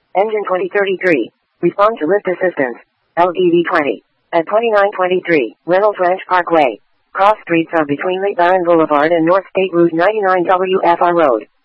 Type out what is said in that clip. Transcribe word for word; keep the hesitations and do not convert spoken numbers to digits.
Engine twenty thirty-three. Respond to lift assistance. L D V twenty. At twenty-nine twenty-three, Reynolds Ranch Parkway. Cross streets are between Lake Byron Boulevard and North State Route ninety-nine W F R Road.